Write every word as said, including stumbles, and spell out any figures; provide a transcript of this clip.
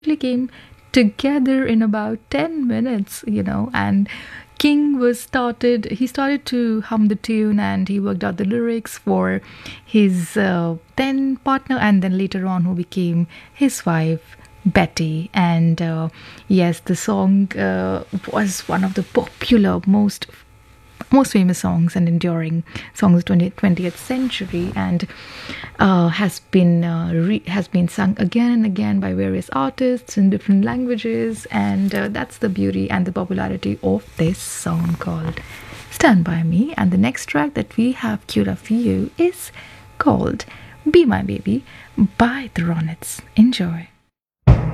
came together in about ten minutes, you know, and King was started, he started to hum the tune and he worked out the lyrics for his uh, then partner and then later on who became his wife, Betty. And uh, yes, the song uh, was one of the popular, most most famous songs and enduring songs of the twentieth century, and uh, has been uh, re- has been sung again and again by various artists in different languages, and uh, that's the beauty and the popularity of this song called Stand By Me. And the next track that we have queued up for you is called Be My Baby by the Ronettes. Enjoy.